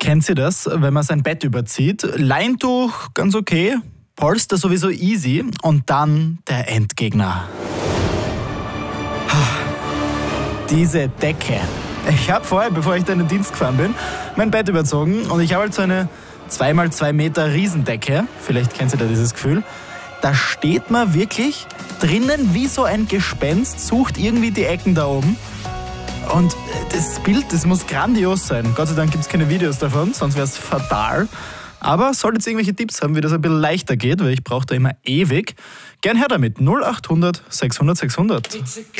Kennt ihr das, wenn man sein Bett überzieht? Leintuch ganz okay, Polster sowieso easy und dann der Endgegner. Diese Decke. Ich habe vorher, bevor ich da in den Dienst gefahren bin, mein Bett überzogen und ich habe halt so eine 2x2 Meter Riesendecke. Vielleicht kennt ihr da dieses Gefühl. Da steht man wirklich drinnen wie so ein Gespenst, sucht irgendwie die Ecken da oben. Und das Bild, das muss grandios sein. Gott sei Dank gibt es keine Videos davon, sonst wäre es fatal. Aber solltet ihr irgendwelche Tipps haben, wie das ein bisschen leichter geht, weil ich brauche da immer ewig, gern her damit. 0800 600 600.